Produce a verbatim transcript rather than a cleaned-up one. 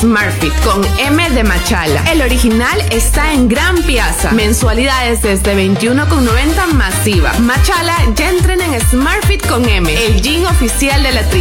SmartFit con M de Machala. El original está en Gran Piazza. Mensualidades desde veintiuno con noventa masiva. Machala ya entrena en SmartFit con M, el gym oficial de la tribu.